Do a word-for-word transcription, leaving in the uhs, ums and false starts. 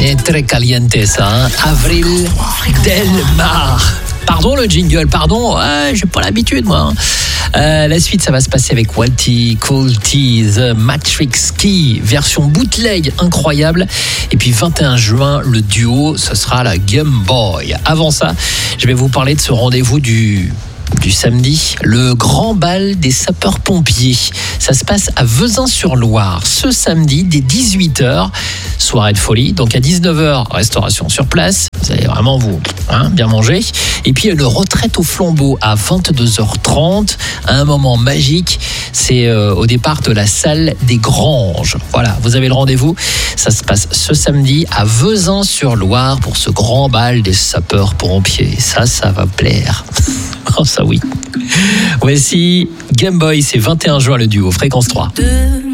C'est très caliente ça, hein. Avril Del Mar. Pardon le jingle, pardon, ouais, j'ai pas l'habitude moi. Hein. Euh, la suite, ça va se passer avec Walty, Colty, The Matrix Key, version bootleg incroyable. Et puis vingt et un juin, le duo, ce sera la Game Boy. Avant ça, je vais vous parler de ce rendez-vous du... du samedi, le grand bal des sapeurs-pompiers. Ça se passe à Vezin-sur-Loire ce samedi dès dix-huit heures. Soirée de folie. Donc à dix-neuf heures, restauration sur place. Vous allez vraiment vous hein, bien manger. Et puis une retraite au flambeau à vingt-deux heures trente. Un moment magique. C'est euh, au départ de la salle des Granges. Voilà, vous avez le rendez-vous. Ça se passe ce samedi à Vezin-sur-Loire pour ce grand bal des sapeurs-pompiers. Ça, ça va plaire. Oh ça oui. Voici Game Boy, c'est vingt et un juin le duo, Fréquence trois.